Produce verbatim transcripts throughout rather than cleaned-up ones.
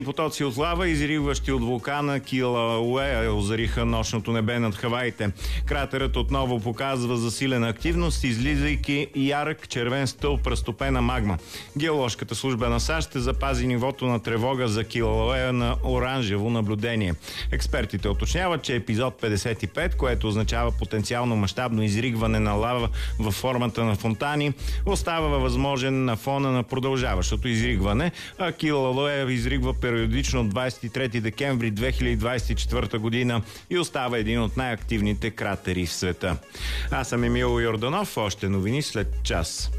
Потоци от лава, изригващи от вулкана Килауеа, озариха нощното небе над Хаваите. Кратерът отново показва засилена активност, излизайки ярък червен стълб разтопена магма. Геоложката служба на САЩ ще запази нивото на тревога за Килауеа на оранжево наблюдение. Експертите уточняват, че епизод петдесет и пет, което означава потенциално мащабно изригване на лава във формата на фонтани, остава възможен на фона на продължаващото изригване, а Килауеа изригва периодично от двадесет и трети декември две хиляди двадесет и четвърта година и остава един от най-активните кратери в света. Аз съм Емил Йорданов, още новини след час.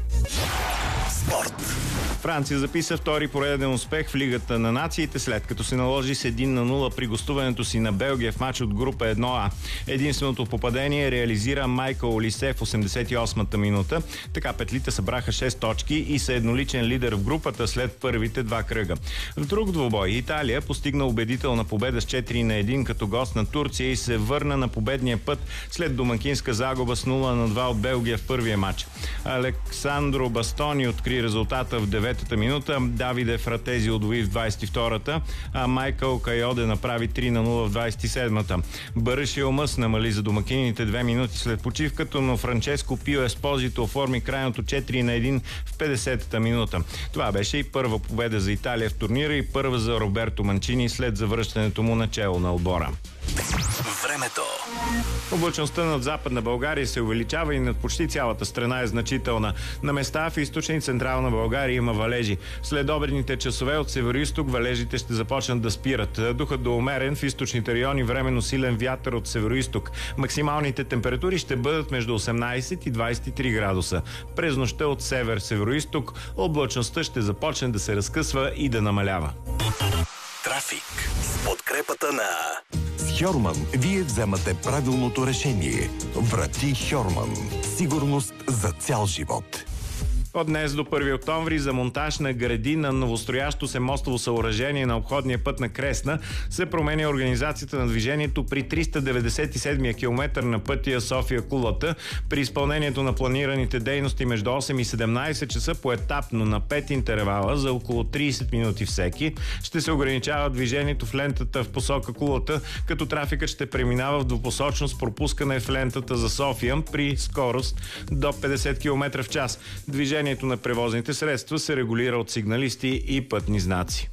Спорт. Франция записа втори пореден успех в Лигата на нациите, след като се наложи с един на нула при гостуването си на Белгия в матч от група едно А. Единственото попадение реализира Майкъл Олисе в осемдесет и осмата минута. Така петлите събраха шест точки и са едноличен лидер в групата след първите два кръга. В друг двубой Италия постигна убедителна победа с четири на едно като гост на Турция и се върна на победния път след домакинска загуба с нула на два от Белгия в първия матч. Александро Бастони откри резултата в деветата минута, Давиде Фратези удвои в двадесет и втората, а Майкъл Кайоде направи три на нула в двадесет и седмата. Бърши Омъс намали за домакините две минути след почивката, но Франческо Пио Еспозито оформи крайното четири на едно в петдесетата минута. Това беше и първа победа за Италия в турнира и първа за Роберто Манчини след завръщането му начело на отбора. Времето. Облачността над Западна България се увеличава и над почти цялата страна е значителна. На места в източна и централна България има валежи. След обедните часове от североизток валежите ще започнат да спират. Духът до умерен в източните райони, временно силен вятър от североизток. Максималните температури ще бъдат между осемнадесет и двадесет и три градуса. През нощта от север-североизток облачността ще започне да се разкъсва и да намалява. Трафик с подкрепата на Хьорман. Вие вземате правилното решение. Врати Хьорман. Сигурност за цял живот. От днес до първи октомври за монтаж на гради на новостроящо се мостово съоръжение на обходния път на Кресна се променя организацията на движението при триста деветдесет и седмия километър на пътя София-Кулата. При изпълнението на планираните дейности между осем и седемнадесет часа поетапно на пет интервала за около тридесет минути всеки ще се ограничава движението в лентата в посока Кулата, като трафикът ще преминава в двупосочно с пропускане в лентата за София при скорост до петдесет километра в час. Движението на превозните средства се регулира от сигналисти и пътни знаци.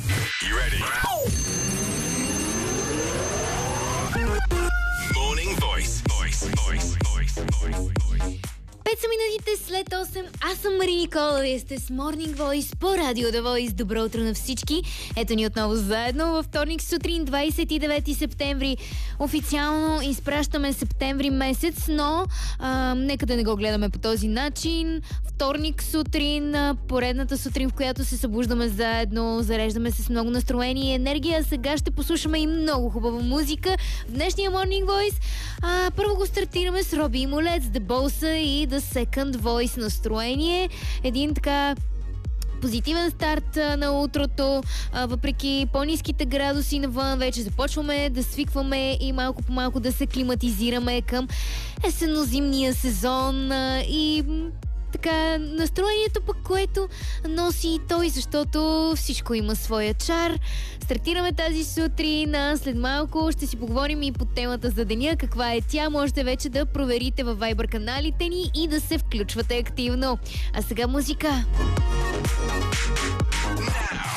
Пет са минутите след осем. Аз съм Мари Никола. Вие сте с Morning Voice по Радио The Voice. Добро утро на всички. Ето ни отново заедно във вторник сутрин, двадесет и девети септември. Официално изпращаме септември месец, но а, нека да не го гледаме по този начин. Вторник сутрин, поредната сутрин, в която се събуждаме заедно, зареждаме се с много настроение и енергия. Сега ще послушаме и много хубава музика в днешния Morning Voice. А, първо го стартираме с Роби и Молец, The Bossa и The Second Voice. Настроение. Един така позитивен старт а, на утрото, а, въпреки по-ниските градуси навън, вече започваме да свикваме и малко по малко да се климатизираме към есенно-зимния сезон а, и така настроението пък, което носи и той, защото всичко има своя чар. Стартираме тази сутрин, а след малко ще си поговорим и по темата за деня. Каква е тя? Можете вече да проверите във Viber каналите ни и да се включвате активно. А сега музика.